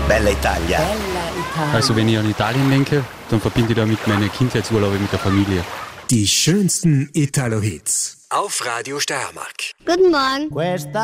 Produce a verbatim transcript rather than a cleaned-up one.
Bella Italia. Bella Italia. Also wenn ich an Italien denke, dann verbinde ich damit meine Kindheitsurlaube mit der Familie. Die schönsten Italo-Hits auf Radio Steiermark. Guten Morgen. Questa